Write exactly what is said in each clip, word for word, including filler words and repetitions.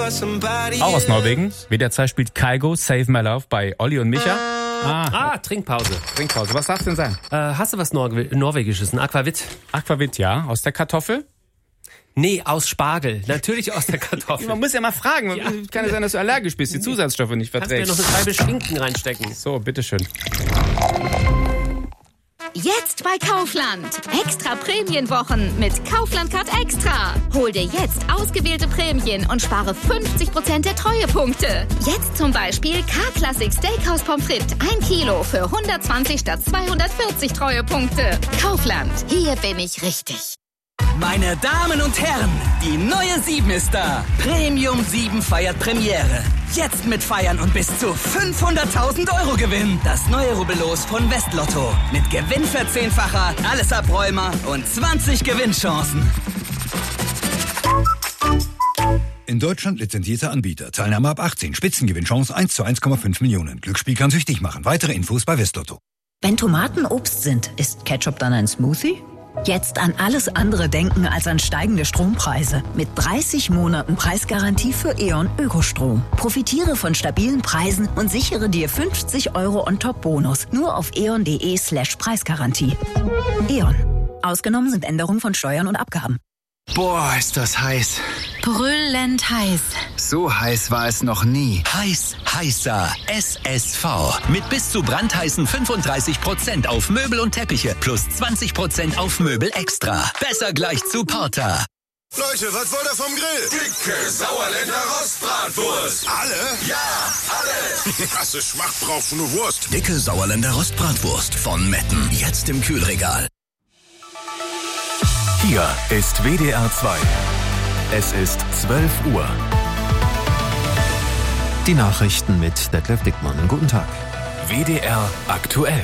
Auch aus Norwegen. W D R zwei spielt Kygo, Save My Love bei Olli und Micha. Ah, ah Trinkpause. Trinkpause. Was darf's denn sein? Äh, hast du was Norwe- Norwegisches? Ein Aquavit? Aquavit, ja. Aus der Kartoffel? Nee, aus Spargel. Natürlich aus der Kartoffel. Man muss ja mal fragen. Ja. Kann ja sein, dass du allergisch bist, die Zusatzstoffe nicht verträgst. Kannst mir noch eine Scheibe Schinken reinstecken. So, bitteschön. Jetzt bei Kaufland. Extra Prämienwochen mit Kaufland Card Extra. Hol dir jetzt ausgewählte Prämien und spare fünfzig Prozent der Treuepunkte. Jetzt zum Beispiel K-Classic Steakhouse Pommes frites. Ein Kilo für hundertzwanzig statt zweihundertvierzig Treuepunkte. Kaufland. Hier bin ich richtig. Meine Damen und Herren, die neue sieben ist da. Premium sieben feiert Premiere. Jetzt mit Feiern und bis zu fünfhunderttausend Euro Gewinn. Das neue Rubbellos von Westlotto. Mit Gewinnverzehnfacher, alles Abräumer und zwanzig Gewinnchancen. In Deutschland lizenzierter Anbieter. Teilnahme ab achtzehn. Spitzengewinnchance eins zu eins Komma fünf Millionen. Glücksspiel kann süchtig machen. Weitere Infos bei Westlotto. Wenn Tomaten Obst sind, ist Ketchup dann ein Smoothie? Jetzt an alles andere denken als an steigende Strompreise. Mit dreißig Monaten Preisgarantie für E.ON Ökostrom. Profitiere von stabilen Preisen und sichere dir fünfzig Euro On-Top-Bonus. Nur auf eon.de slash Preisgarantie. E.ON. Ausgenommen sind Änderungen von Steuern und Abgaben. Boah, ist das heiß. Brüllend heiß. So heiß war es noch nie. Heiß, heißer. S S V. Mit bis zu brandheißen fünfunddreißig Prozent auf Möbel und Teppiche plus zwanzig Prozent auf Möbel extra. Besser gleich zu Porter. Leute, was wollt ihr vom Grill? Dicke Sauerländer Rostbratwurst. Alle? Ja, alle. Krasse Schmacht brauchst du nur Wurst. Dicke Sauerländer Rostbratwurst von Metten. Jetzt im Kühlregal. Hier ist W D R zwei. Es ist zwölf Uhr. Die Nachrichten mit Detlef Dickmann. Guten Tag. W D R aktuell.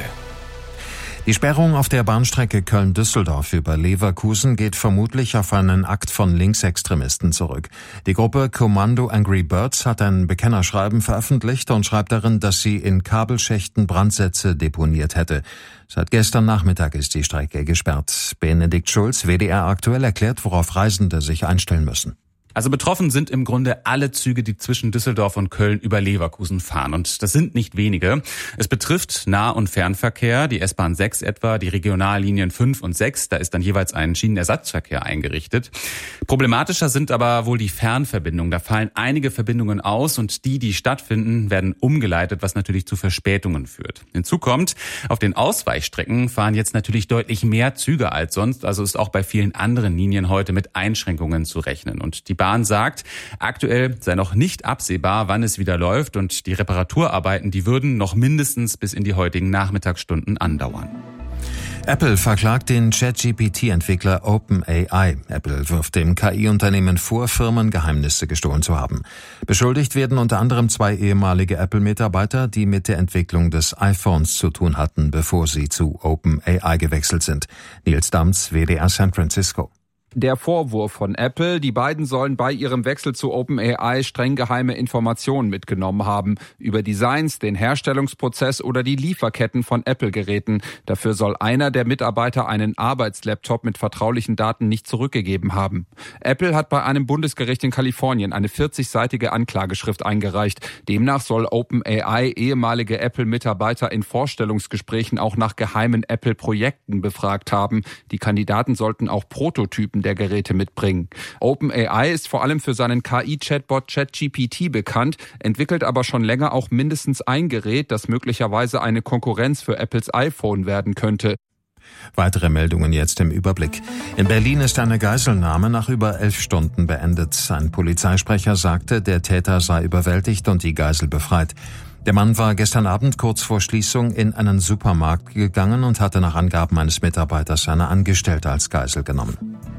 Die Sperrung auf der Bahnstrecke Köln-Düsseldorf über Leverkusen geht vermutlich auf einen Akt von Linksextremisten zurück. Die Gruppe Kommando Angry Birds hat ein Bekennerschreiben veröffentlicht und schreibt darin, dass sie in Kabelschächten Brandsätze deponiert hätte. Seit gestern Nachmittag ist die Strecke gesperrt. Benedikt Schulz, W D R aktuell, erklärt, worauf Reisende sich einstellen müssen. Also betroffen sind im Grunde alle Züge, die zwischen Düsseldorf und Köln über Leverkusen fahren. Und das sind nicht wenige. Es betrifft Nah- und Fernverkehr, die S-Bahn sechs etwa, die Regionallinien fünf und sechs. Da ist dann jeweils ein Schienenersatzverkehr eingerichtet. Problematischer sind aber wohl die Fernverbindungen. Da fallen einige Verbindungen aus und die, die stattfinden, werden umgeleitet, was natürlich zu Verspätungen führt. Hinzu kommt, auf den Ausweichstrecken fahren jetzt natürlich deutlich mehr Züge als sonst. Also ist auch bei vielen anderen Linien heute mit Einschränkungen zu rechnen. Und die Bahn sagt, aktuell sei noch nicht absehbar, wann es wieder läuft und die Reparaturarbeiten, die würden noch mindestens bis in die heutigen Nachmittagsstunden andauern. Apple verklagt den ChatGP T-Entwickler OpenAI. Apple wirft dem K I-Unternehmen vor, Firmengeheimnisse gestohlen zu haben. Beschuldigt werden unter anderem zwei ehemalige Apple-Mitarbeiter, die mit der Entwicklung des iPhones zu tun hatten, bevor sie zu OpenAI gewechselt sind. Nils Dams, W D R San Francisco. Der Vorwurf von Apple, die beiden sollen bei ihrem Wechsel zu OpenAI streng geheime Informationen mitgenommen haben. Über Designs, den Herstellungsprozess oder die Lieferketten von Apple-Geräten. Dafür soll einer der Mitarbeiter einen Arbeitslaptop mit vertraulichen Daten nicht zurückgegeben haben. Apple hat bei einem Bundesgericht in Kalifornien eine vierzigseitige Anklageschrift eingereicht. Demnach soll OpenAI ehemalige Apple-Mitarbeiter in Vorstellungsgesprächen auch nach geheimen Apple-Projekten befragt haben. Die Kandidaten sollten auch Prototypen der Geräte mitbringen. OpenAI ist vor allem für seinen K I-Chatbot ChatGPT bekannt, entwickelt aber schon länger auch mindestens ein Gerät, das möglicherweise eine Konkurrenz für Apples iPhone werden könnte. Weitere Meldungen jetzt im Überblick. In Berlin ist eine Geiselnahme nach über elf Stunden beendet. Ein Polizeisprecher sagte, der Täter sei überwältigt und die Geisel befreit. Der Mann war gestern Abend kurz vor Schließung in einen Supermarkt gegangen und hatte nach Angaben eines Mitarbeiters seine Angestellte als Geisel genommen.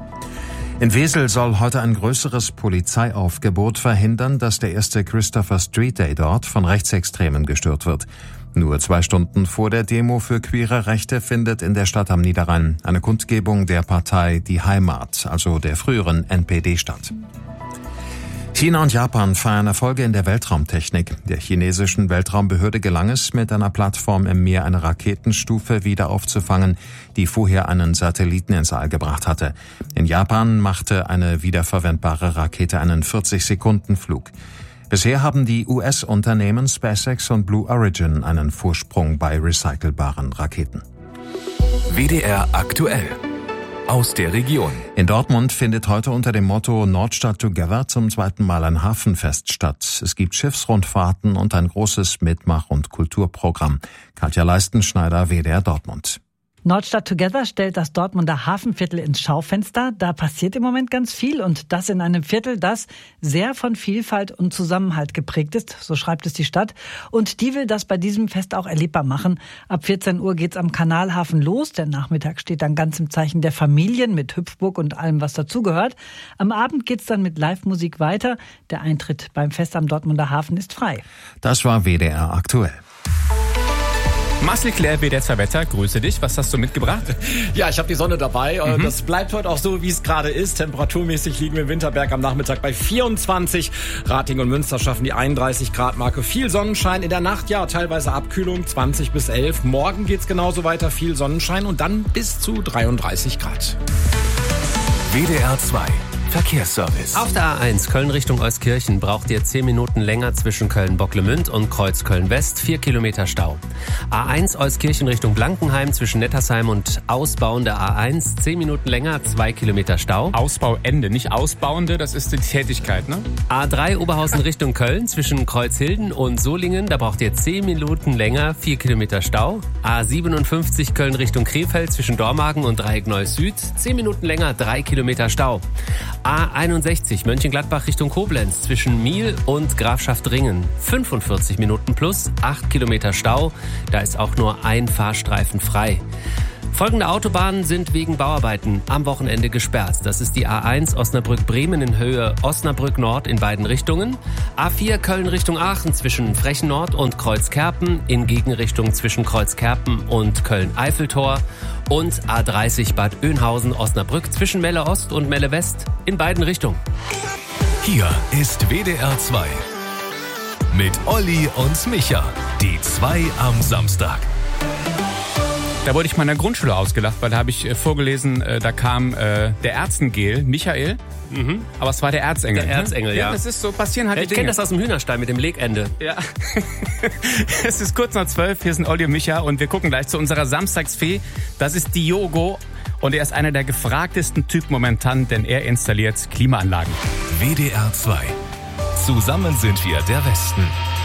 In Wesel soll heute ein größeres Polizeiaufgebot verhindern, dass der erste Christopher Street Day dort von Rechtsextremen gestört wird. Nur zwei Stunden vor der Demo für queere Rechte findet in der Stadt am Niederrhein eine Kundgebung der Partei Die Heimat, also der früheren N P D, statt. China und Japan feiern Erfolge in der Weltraumtechnik. Der chinesischen Weltraumbehörde gelang es, mit einer Plattform im Meer eine Raketenstufe wieder aufzufangen, die vorher einen Satelliten ins All gebracht hatte. In Japan machte eine wiederverwendbare Rakete einen vierzig-Sekunden-Flug. Bisher haben die U S-Unternehmen SpaceX und Blue Origin einen Vorsprung bei recycelbaren Raketen. W D R aktuell. Aus der Region. In Dortmund findet heute unter dem Motto Nordstadt Together zum zweiten Mal ein Hafenfest statt. Es gibt Schiffsrundfahrten und ein großes Mitmach- und Kulturprogramm. Katja Leistenschneider, W D R Dortmund. Nordstadt Together stellt das Dortmunder Hafenviertel ins Schaufenster. Da passiert im Moment ganz viel und das in einem Viertel, das sehr von Vielfalt und Zusammenhalt geprägt ist, so schreibt es die Stadt. Und die will das bei diesem Fest auch erlebbar machen. Ab vierzehn Uhr geht's am Kanalhafen los. Der Nachmittag steht dann ganz im Zeichen der Familien mit Hüpfburg und allem, was dazugehört. Am Abend geht's dann mit Live-Musik weiter. Der Eintritt beim Fest am Dortmunder Hafen ist frei. Das war W D R aktuell. Marcel Claire, W D R zwei Wetter, grüße dich. Was hast du mitgebracht? Ja, ich habe die Sonne dabei. Mhm. Das bleibt heute auch so, wie es gerade ist. Temperaturmäßig liegen wir in Winterberg am Nachmittag bei vierundzwanzig. Ratingen und Münster schaffen die einunddreißig Grad Marke. Viel Sonnenschein. In der Nacht, ja, teilweise Abkühlung, zwanzig bis elf. Morgen geht's genauso weiter. Viel Sonnenschein und dann bis zu dreiunddreißig Grad. W D R zwei. Verkehrsservice. Auf der A eins Köln Richtung Euskirchen braucht ihr zehn Minuten länger zwischen Köln-Bocklemünd und Kreuz-Köln-West, vier Kilometer Stau. A eins Euskirchen Richtung Blankenheim zwischen Nettersheim und Ausbauen der A eins, zehn Minuten länger, zwei Kilometer Stau. Ausbauende, nicht Ausbauende, das ist die Tätigkeit, ne? A drei Oberhausen Richtung Köln zwischen Kreuzhilden und Solingen, da braucht ihr zehn Minuten länger, vier Kilometer Stau. A siebenundfünfzig Köln Richtung Krefeld zwischen Dormagen und Dreieck Neuss Süd, zehn Minuten länger, drei Kilometer Stau. A einundsechzig Mönchengladbach Richtung Koblenz zwischen Miel und Grafschaft-Ringen. fünfundvierzig Minuten plus, acht Kilometer Stau. Da ist auch nur ein Fahrstreifen frei. Folgende Autobahnen sind wegen Bauarbeiten am Wochenende gesperrt. Das ist die A eins Osnabrück-Bremen in Höhe Osnabrück-Nord in beiden Richtungen. A vier Köln Richtung Aachen zwischen Frechen-Nord und Kreuzkerpen, in Gegenrichtung zwischen Kreuzkerpen und Köln-Eiffeltor. Und A dreißig Bad Oeynhausen-Osnabrück zwischen Melle Ost und Melle West in beiden Richtungen. Hier ist W D R zwei. Mit Olli und Micha. Die zwei am Samstag. Da wurde ich meiner Grundschule ausgelacht, weil da habe ich äh, vorgelesen, äh, da kam äh, der Erzengel, Michael, mhm. aber es war der Erzengel. Der Erzengel, ne? ja. ja. Das ist so, passieren halt ja, die ich Dinge. kenne das aus dem Hühnerstall mit dem Legende. Ja. Es ist kurz nach zwölf, hier sind Olli und Micha und wir gucken gleich zu unserer Samstagsfee. Das ist Diogo und er ist einer der gefragtesten Typen momentan, denn er installiert Klimaanlagen. W D R zwei. Zusammen sind wir der Westen.